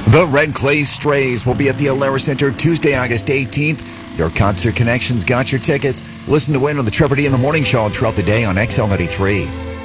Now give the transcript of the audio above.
The Red Clay Strays will be at the Alara Center Tuesday, August 18th. Your Concert Connections got your tickets. Listen to win on the Trevor D in the Morning Show throughout the day on XL93.